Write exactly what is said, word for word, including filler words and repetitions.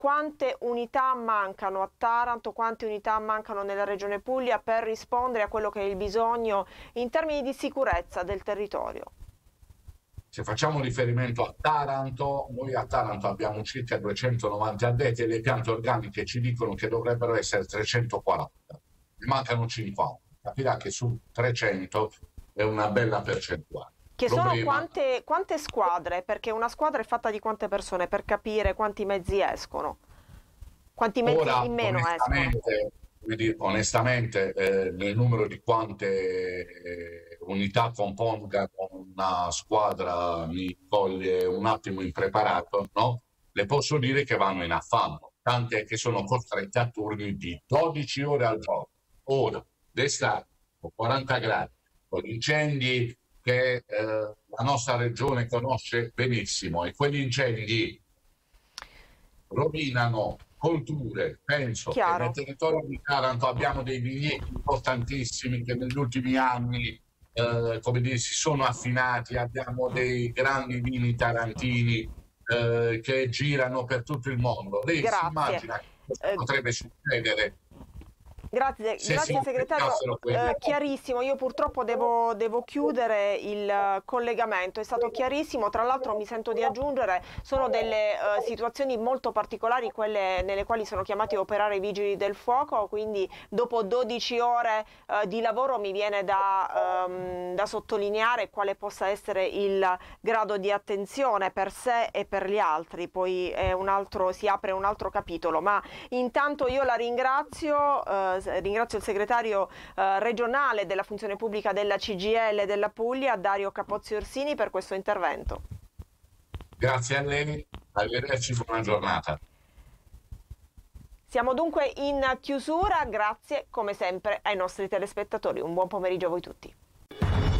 quante unità mancano a Taranto, quante unità mancano nella regione Puglia per rispondere a quello che è il bisogno in termini di sicurezza del territorio? Se facciamo riferimento a Taranto, noi a Taranto abbiamo circa duecentonovanta addetti e le piante organiche ci dicono che dovrebbero essere trecentoquaranta. Ne mancano cinquanta. Capirà che su trecento è una bella percentuale. Che sono Problema, quante, quante squadre? Perché una squadra è fatta di quante persone per capire quanti mezzi escono? Quanti mezzi ora, in meno escono? onestamente, come dire, onestamente eh, nel numero di quante eh, unità compongano una squadra mi coglie un attimo impreparato, no? Le posso dire che vanno in affanno, tant'è che sono costrette a turni di dodici ore al giorno. Ora, d'estate, con quaranta gradi, con incendi che eh, la nostra regione conosce benissimo e quegli incendi rovinano colture. Penso che nel Chiaro. territorio di Taranto abbiamo dei vigneti importantissimi che negli ultimi anni eh, come dire, si sono affinati, abbiamo dei grandi vini tarantini eh, che girano per tutto il mondo. Lei si Grazie. immagina cosa Eh, potrebbe succedere Grazie, se si grazie segretario, applicassero quelle eh, chiarissimo, io purtroppo devo, devo chiudere il eh, collegamento, è stato chiarissimo, tra l'altro mi sento di aggiungere, sono delle eh, situazioni molto particolari quelle nelle quali sono chiamati a operare i vigili del fuoco, quindi dopo dodici ore eh, di lavoro mi viene da, ehm, da sottolineare quale possa essere il grado di attenzione per sé e per gli altri, poi è un altro, si apre un altro capitolo, ma intanto io la ringrazio. Eh, Ringrazio il segretario eh, regionale della funzione pubblica della C G I L della Puglia, Dario Capozzi Orsini, per questo intervento. Grazie a lei, arrivederci, buona giornata. Siamo dunque in chiusura, grazie come sempre ai nostri telespettatori. Un buon pomeriggio a voi tutti.